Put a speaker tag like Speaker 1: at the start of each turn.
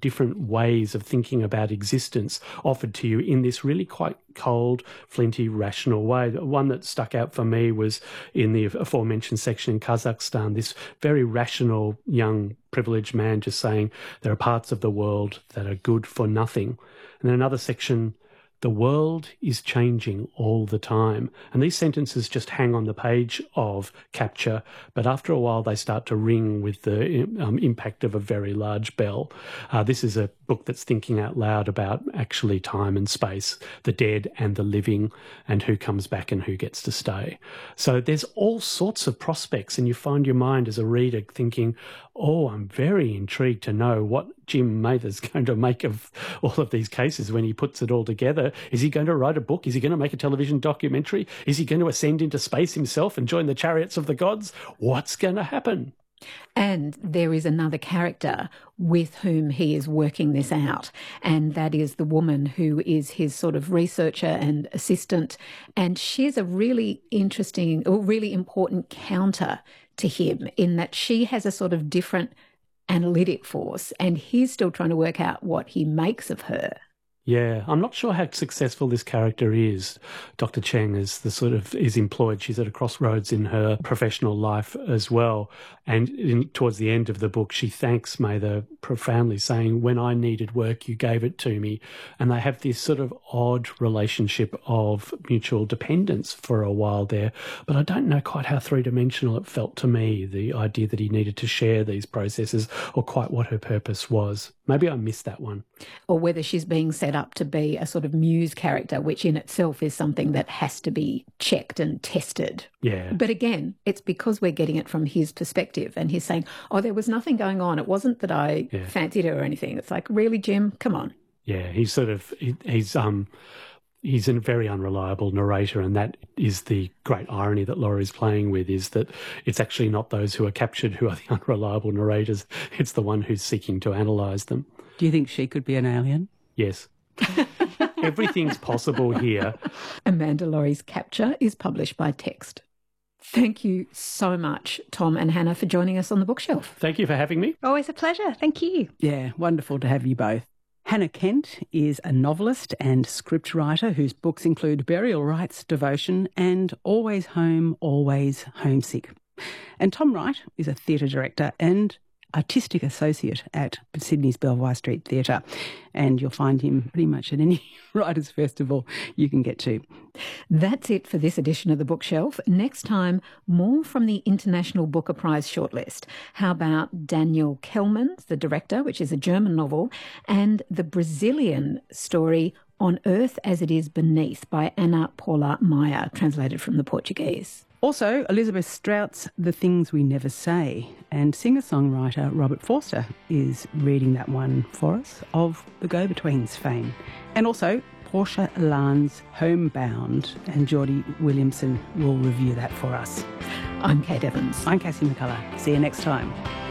Speaker 1: different ways of thinking about existence offered to you in this really quite cold, flinty, rational way. The one that stuck out for me was in the aforementioned section in Kazakhstan, this very rational young privileged man just saying there are parts of the world that are good for nothing. And then another section, the world is changing all the time. And these sentences just hang on the page of Capture, but after a while they start to ring with the impact of a very large bell. This is a book that's thinking out loud about actually time and space, the dead and the living, and who comes back and who gets to stay. So there's all sorts of prospects, and you find your mind as a reader thinking, oh, I'm very intrigued to know what Jim Mather's going to make of all of these cases when he puts it all together. Is he going to write a book? Is he going to make a television documentary? Is he going to ascend into space himself and join the chariots of the gods? What's going to happen?
Speaker 2: And there is another character with whom he is working this out, and that is the woman who is his sort of researcher and assistant. And she's a really interesting or really important counter to him in that she has a sort of different analytic force, and he's still trying to work out what he makes of her.
Speaker 1: Yeah, I'm not sure how successful this character is. Dr. Cheng is is employed. She's at a crossroads in her professional life as well. And towards the end of the book, she thanks Mather profoundly, saying, when I needed work, you gave it to me. And they have this sort of odd relationship of mutual dependence for a while there. But I don't know quite how three-dimensional it felt to me, the idea that he needed to share these processes, or quite what her purpose was. Maybe I missed that one.
Speaker 2: Or whether she's being set up to be a sort of muse character, which in itself is something that has to be checked and tested.
Speaker 1: Yeah.
Speaker 2: But again, it's because we're getting it from his perspective, and he's saying, oh, there was nothing going on. It wasn't that I fancied her or anything. It's like, really, Jim? Come on.
Speaker 1: Yeah, he's a very unreliable narrator, and that is the great irony that Laurie's playing with, is that it's actually not those who are captured who are the unreliable narrators. It's the one who's seeking to analyse them.
Speaker 3: Do you think she could be an alien?
Speaker 1: Yes. Everything's possible here.
Speaker 2: Amanda Laurie's Capture is published by Text. Thank you so much, Tom and Hannah, for joining us on The Bookshelf.
Speaker 1: Thank you for having me.
Speaker 4: Always a pleasure. Thank you.
Speaker 3: Yeah, wonderful to have you both. Hannah Kent is a novelist and scriptwriter whose books include Burial Rites, Devotion and Always Home, Always Homesick. And Tom Wright is a theatre director and artistic associate at Sydney's Belvoir Street Theatre. And you'll find him pretty much at any writers' festival you can get to.
Speaker 2: That's it for this edition of The Bookshelf. Next time, more from the International Booker Prize shortlist. How about Daniel Kellman's The Director, which is a German novel, and the Brazilian story On Earth as It Is Beneath by Ana Paula Maia, translated from the Portuguese.
Speaker 3: Also, Elizabeth Strout's The Things We Never Say, and singer-songwriter Robert Forster is reading that one for us, of the Go-Betweens fame. And also, Portia Lan's Homebound, and Geordie Williamson will review that for us.
Speaker 2: I'm Kate Evans.
Speaker 3: I'm Cassie McCullough. See you next time.